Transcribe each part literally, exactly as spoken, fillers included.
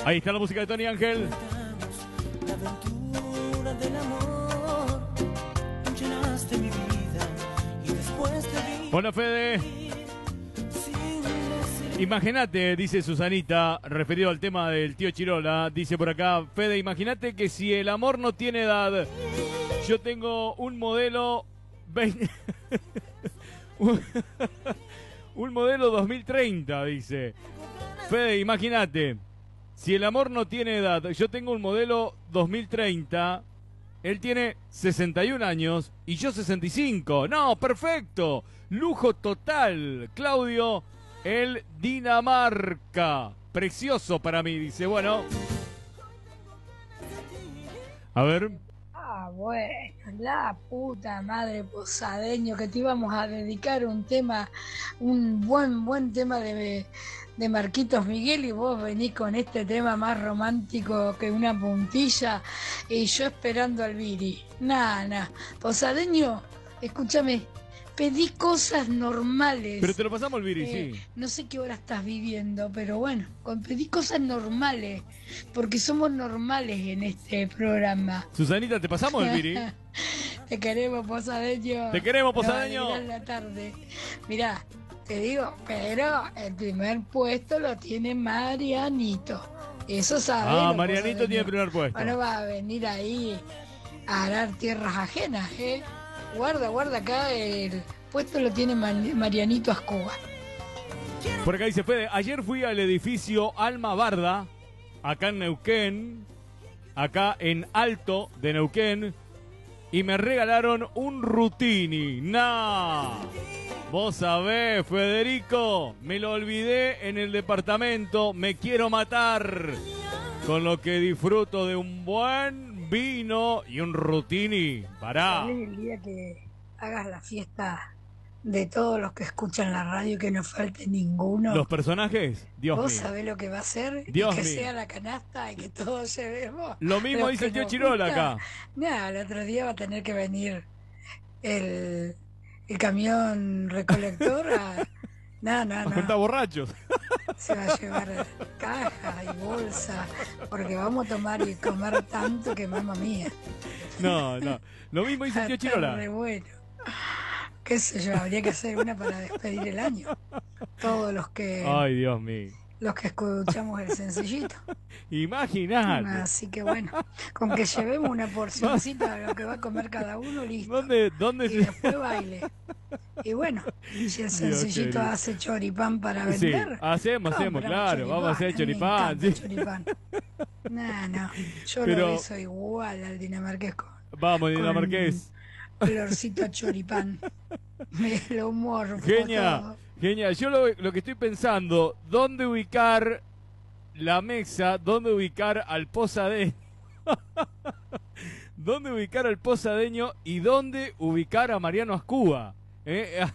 Ahí está la música de Tony Ángel. La aventura del amor llenaste mi vida y después te vi. Hola, Fede. Imagínate, dice Susanita, referido al tema del tío Chirola, dice por acá, Fede, imagínate que si el amor no tiene edad, yo tengo un modelo veinte... un, un modelo dos mil treinta, dice. Fede, imagínate, si el amor no tiene edad, yo tengo un modelo dos mil treinta, él tiene sesenta y un años y yo sesenta y cinco. No, perfecto, lujo total, Claudio. El Dinamarca. Precioso para mí, dice. Bueno. A ver. Ah, bueno, la puta madre Posadeño, que te íbamos a dedicar un tema, un buen, buen tema de, de Marquitos Miguel, y vos venís con este tema más romántico que una puntilla, y yo esperando al Viri. Nah, nah. Posadeño, escúchame. Pedí cosas normales. Pero te lo pasamos el Viri, eh, sí. No sé qué hora estás viviendo, pero bueno, con- pedí cosas normales, porque somos normales en este programa. Susanita, ¿te pasamos el Viri? Te queremos, Posadeño. Te queremos, Nos Posadeño. alegrás la tarde. Mirá, te digo, pero el primer puesto lo tiene Marianito. Eso sabes. Ah, Marianito tiene el primer puesto. No va a venir ahí a arar tierras ajenas, ¿eh? Guarda, guarda, acá el puesto lo tiene Marianito Ascuba. Por acá dice Fede, ayer fui al edificio Alma Barda, acá en Neuquén, acá en Alto de Neuquén, y me regalaron un Rutini. ¡Nah! Vos sabés, Federico, me lo olvidé en el departamento, me quiero matar. Con lo que disfruto de un buen vino y un Rutini. Pará. ¿Cuál es el día que hagas la fiesta de todos los que escuchan la radio, que no falte ninguno? Los personajes, Dios ¿Vos mío. sabés lo que va a ser? Dios que mío. sea la canasta y que todos llevemos. Lo mismo Los dice que el tío nos Chirola gusta. acá. Nada, el otro día va a tener que venir el, el camión recolector a... No, no, Está no. borrachos. Se va a llevar caja y bolsa, porque vamos a tomar y comer tanto que mamma mía. No, no. Lo mismo dice el tío Está Chirola. re bueno. Qué sé yo, habría que hacer una para despedir el año. Todos los que Ay, Dios mío. los que escuchamos el sencillito. Imaginate. Así que bueno, con que llevemos una porcioncita de lo que va a comer cada uno, listo. ¿Dónde, dónde Y se... después baile. Y bueno, si el sencillito querido. hace choripán para Sí, vender, hacemos, hacemos, compramos claro. Vamos a hacer me choripán. encanta el Sí. choripán. No, no, yo Pero- lo beso igual al dinamarquesco. Vamos, Dinamarqués. Olorcito a choripán. Me lo morfo Genia, todo. genia. Yo lo, lo que estoy pensando, ¿dónde ubicar la mesa? ¿Dónde ubicar al posadeño? ¿Dónde ubicar al posadeño y dónde ubicar a Mariano Ascuba? ¿Eh?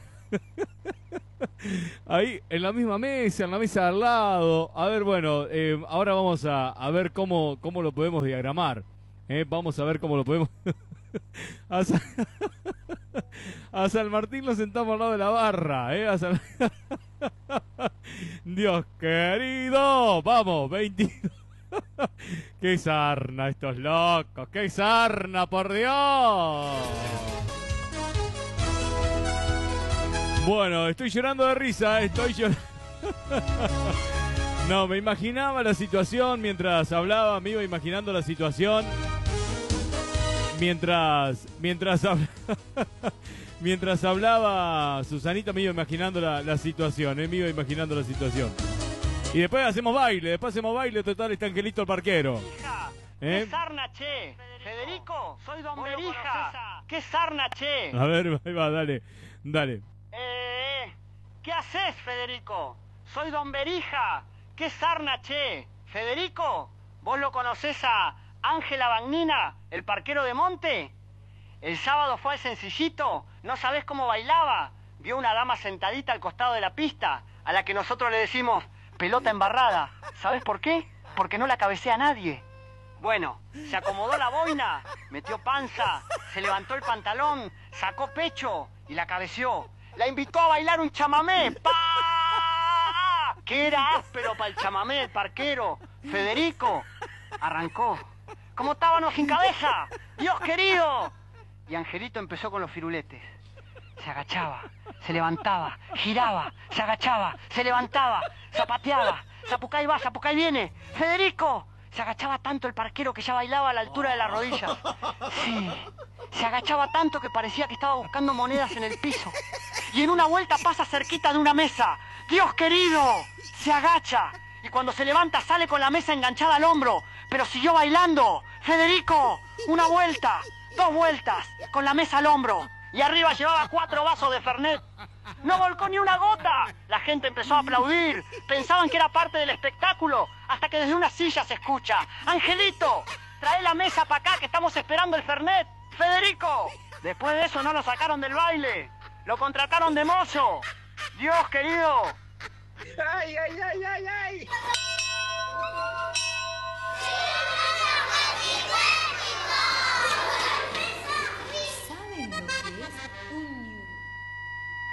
Ahí, en la misma mesa, en la mesa de al lado. A ver, bueno, eh, ahora vamos a, a ver cómo, cómo lo podemos diagramar. ¿Eh? Vamos a ver cómo lo podemos... a, San... a San Martín lo sentamos al lado de la barra. ¿Eh? A San... Dios querido. Vamos, veintidós. ¡Qué sarna estos locos! ¡Qué sarna, por Dios! Bueno, estoy llorando de risa, estoy llorando. No, me imaginaba la situación mientras hablaba, me iba imaginando la situación. Mientras, mientras, hab- mientras hablaba Susanita, me iba imaginando la, la situación, eh, me iba imaginando la situación. Y después hacemos baile, después hacemos baile, total, está Angelito el parquero. Hija, ¿Eh? ¿qué sarna, che? Federico, soy Don Berija. ¿Qué sarna, che? A ver, ahí va, dale, dale. Eh, ¿qué haces, Federico? Soy Don Berija. ¿Qué sarna, che? Federico, ¿vos lo conocés a Ángela Bagnina, el parquero de Monte? El sábado fue al sencillito, no sabés cómo bailaba. Vio una dama sentadita al costado de la pista, a la que nosotros le decimos pelota embarrada. ¿Sabés por qué? Porque no la cabecea nadie. Bueno, se acomodó la boina, metió panza, se levantó el pantalón, sacó pecho y la cabeceó. La invitó a bailar un chamamé. ¡Pa! que era áspero para el chamamé, el parquero. Federico arrancó. Como tábano sin cabeza. Dios querido. Y Angelito empezó con los firuletes. Se agachaba, se levantaba, giraba, se agachaba, se levantaba, zapateaba. Zapucay va, Zapucay viene. Federico. Se agachaba tanto el parquero que ya bailaba a la altura de la rodilla. Sí, se agachaba tanto que parecía que estaba buscando monedas en el piso. Y en una vuelta pasa cerquita de una mesa. ¡Dios querido! Se agacha. Y cuando se levanta sale con la mesa enganchada al hombro. Pero siguió bailando. Federico, una vuelta, dos vueltas, con la mesa al hombro. Y arriba llevaba cuatro vasos de Fernet. No volcó ni una gota. La gente empezó a aplaudir. Pensaban que era parte del espectáculo. Hasta que desde una silla se escucha: Angelito, trae la mesa para acá que estamos esperando el Fernet. Federico. Después de eso no lo sacaron del baile. Lo contrataron de mozo. Dios querido. ¡Ay, ay, ay, ay, ay!